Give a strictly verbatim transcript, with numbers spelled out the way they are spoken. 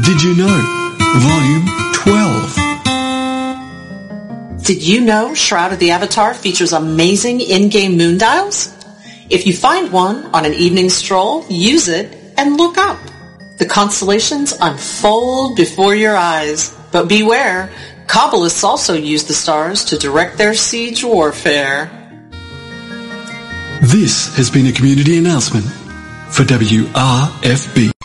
Did You Know? Volume twelve. Did you know Shroud of the Avatar features amazing in-game moon dials? If you find one on an evening stroll, use it and look up. The constellations unfold before your eyes. But beware, Kabbalists also use the stars to direct their siege warfare. This has been a community announcement for W R F B.